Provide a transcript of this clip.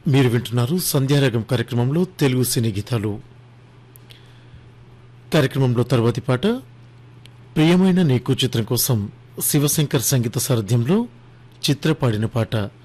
మీరు వింటున్నారు సంధ్యారాగం కార్యక్రమంలో తెలుగు సినీ గీతాలు. కార్యక్రమంలో తర్వాతి పాట ప్రియమైన నీకు చిత్రం కోసం శివశంకర్ సంగీత సారథ్యంలో చిత్ర పాడిన పాట.